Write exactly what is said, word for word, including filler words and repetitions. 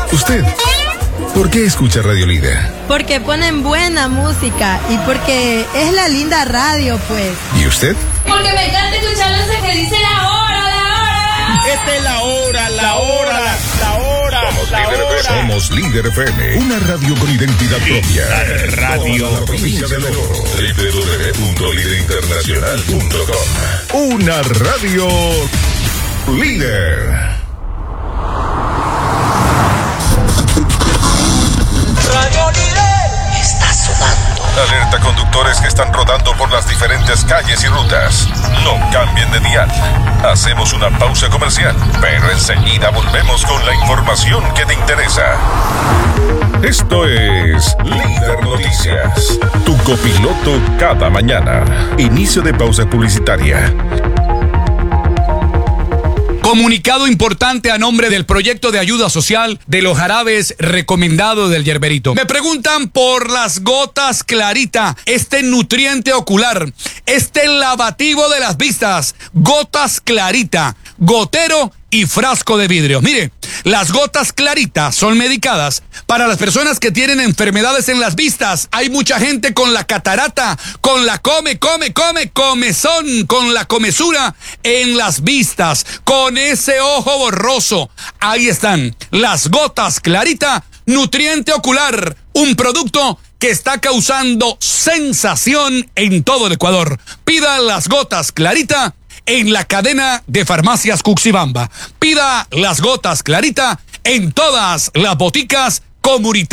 ¿Usted por qué escucha Radio Líder? Porque ponen buena música y porque es la linda radio, pues. ¿Y usted? Porque me encanta escuchar eso que dice la hora, la hora. Esta es la hora, la hora, la hora. Somos la Líder hora. F M. Somos Líder F M, una radio con identidad propia. Líder Radio. Toda la provincia del Oro. doble u doble u doble u punto líder internacional punto com. Una radio líder. Radio Líder está sonando. Alerta conductores que están rodando por las diferentes calles y rutas. No cambien de dial. Hacemos una pausa comercial, pero enseguida volvemos con la información que te interesa. Esto es Líder Noticias, tu copiloto cada mañana. Inicio de pausa publicitaria. Comunicado importante a nombre del proyecto de ayuda social de los jarabes recomendado del Yerberito. Me preguntan por las gotas Clarita, este nutriente ocular, este lavativo de las vistas, gotas Clarita, gotero y frasco de vidrio. Mire, las gotas Clarita son medicadas para las personas que tienen enfermedades en las vistas. Hay mucha gente con la catarata, con la come, come, come, comezón, con la comezura en las vistas, con ese ojo borroso. Ahí están las gotas Clarita, nutriente ocular, un producto que está causando sensación en todo el Ecuador. Pida las gotas Clarita en la cadena de farmacias Cuxibamba. Pida las gotas Clarita en todas las boticas comunitarias.